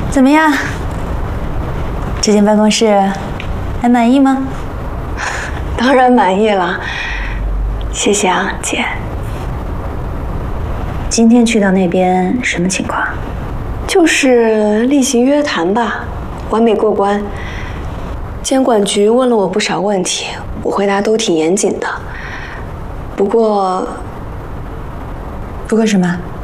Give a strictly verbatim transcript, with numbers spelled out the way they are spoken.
怎么样？这间办公室还满意吗？ 当然满意了，谢谢啊，姐。 今天去到那边什么情况？ 就是例行约谈吧，完美过关。监管局问了我不少问题，我回答都挺严谨的。不过， 不过什么？